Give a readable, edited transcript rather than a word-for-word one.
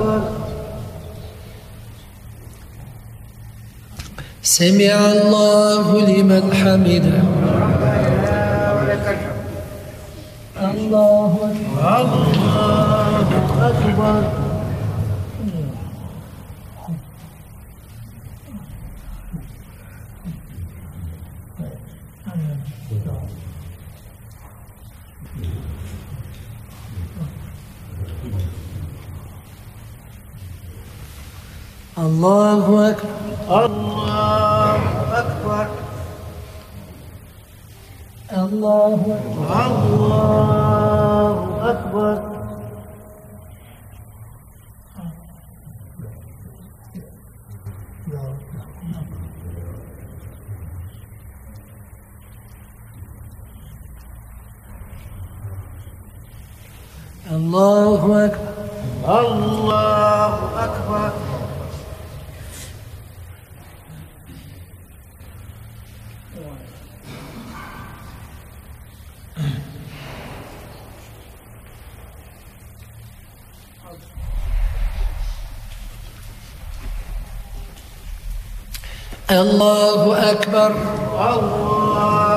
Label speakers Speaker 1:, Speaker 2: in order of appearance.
Speaker 1: سمع الله لمن حمده. الله أكبر. الله أكبر.
Speaker 2: الله أكبر.
Speaker 1: الله أكبر. الله أكبر.
Speaker 2: الله أكبر.
Speaker 1: الله أكبر.
Speaker 2: الله